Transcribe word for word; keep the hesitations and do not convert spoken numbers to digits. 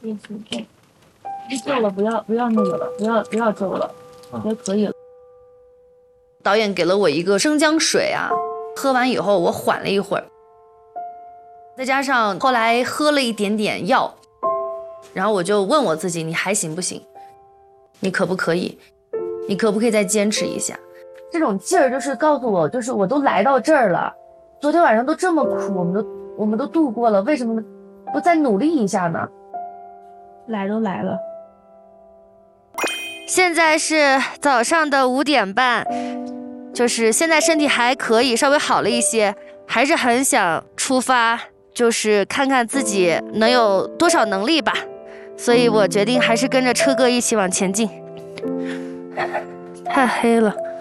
意思就够了，不要不要那个了，不要不要粥了，我觉得可以了。 导演给了我一个生姜水啊，喝完以后我缓了一会儿，再加上后来喝了一点点药，然后我就问我自己，你还行不行？你可不可以？你可不可以再坚持一下？这种劲儿就是告诉我，就是我都来到这儿了，昨天晚上都这么苦，我们都我们都度过了，为什么不再努力一下呢？ 来都来了。 现在是早上的五点半，就是现在身体还可以，稍微好了一些，还是很想出发，就是看看自己能有多少能力吧。所以我决定还是跟着车哥一起往前进。太黑了。